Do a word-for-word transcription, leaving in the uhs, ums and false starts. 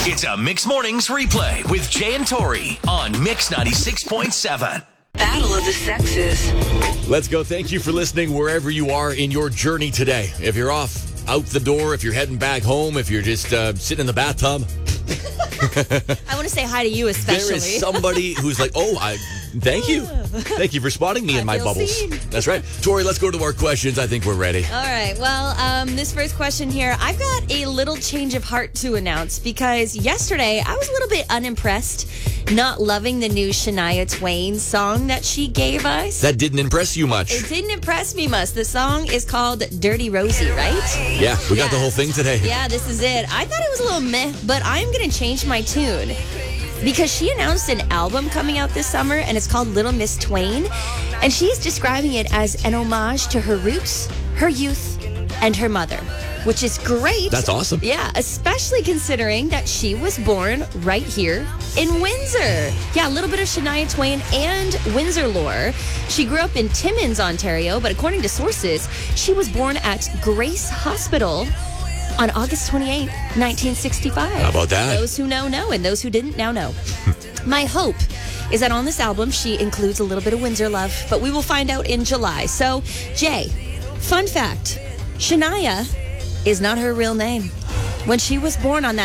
It's a Mix Mornings replay with Jay and Tori on Mix ninety-six point seven. Battle of the Sexes. Let's go. Thank you for listening wherever you are in your journey today. If you're off out the door, if you're heading back home, if you're just uh, sitting in the bathtub. I want to say hi to you especially. There is somebody who's like, oh, I thank you. Thank you for spotting me I in my feel bubbles. seen. That's right. Tori, let's go to our questions. I think we're ready. All right. Well, um, this first question here, I've got a little change of heart to announce because yesterday I was a little bit unimpressed, not loving the new Shania Twain song that she gave us. That didn't impress you much. It didn't impress me much. The song is called Dirty Rosie, right? Yeah, we got Yeah. the whole thing today. Yeah, this is it. I thought it was a little meh, but I'm going to change my tune because she announced an album coming out this summer and it's called Little Miss Twain. And she's describing it as an homage to her roots, her youth, and her mother, which is great. That's awesome. Yeah, especially considering that she was born right here in Windsor. Yeah, a little bit of Shania Twain and Windsor lore. She grew up in Timmins, Ontario, but according to sources, she was born at Grace Hospital on August twenty-eighth, nineteen sixty-five. How about that? Those who know, know, and those who didn't now know. My hope is that on this album, she includes a little bit of Windsor love, but we will find out in July. So, Jay, fun fact, Shania is not her real name. When she was born on that